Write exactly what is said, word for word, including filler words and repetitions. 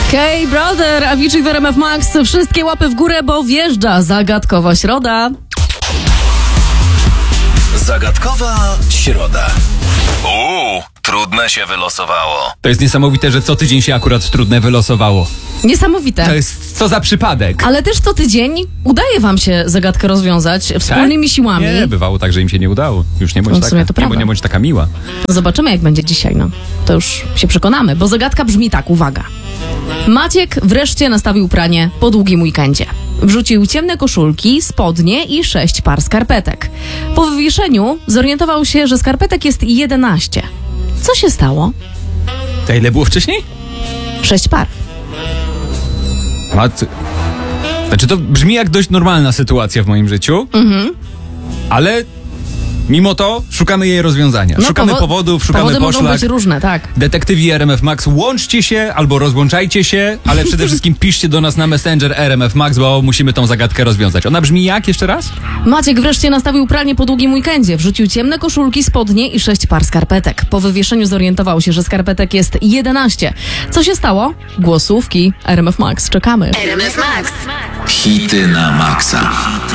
K-Brother, Avicii w R M F Max. Wszystkie łapy w górę, bo wjeżdża zagadkowa środa. Zagadkowa środa. Uuu, trudne się wylosowało. To jest niesamowite, że co tydzień się akurat trudne wylosowało. Niesamowite. To jest co za przypadek. Ale też co tydzień udaje wam się zagadkę rozwiązać wspólnymi tak? siłami. Nie, bywało tak, że im się nie udało. Już nie bądź No w sumie to taka, nie, prawda. nie bądź taka miła. Zobaczymy, jak będzie dzisiaj, no. To już się przekonamy, bo zagadka brzmi tak, uwaga. Maciek wreszcie nastawił pranie po długim weekendzie. Wrzucił ciemne koszulki, spodnie i sześć par skarpetek. Po wywieszeniu zorientował się, że skarpetek jest jedenaście. Co się stało? To ile było wcześniej? Sześć par. A ty... Znaczy to brzmi jak dość normalna sytuacja w moim życiu, mhm. ale mimo to szukamy jej rozwiązania. No, szukamy powo- powodów, szukamy powody poszlak. mogą być różne, tak. Detektywi R M F Max, łączcie się albo rozłączajcie się, ale przede wszystkim piszcie do nas na Messenger R M F Max, bo musimy tą zagadkę rozwiązać. Ona brzmi jak jeszcze raz? Maciek wreszcie nastawił pranie po długim weekendzie. Wrzucił ciemne koszulki, spodnie i sześć par skarpetek. Po wywieszeniu zorientował się, że skarpetek jest jedenaście. Co się stało? Głosówki R M F Max. Czekamy. R M F Max. Hity na maksa.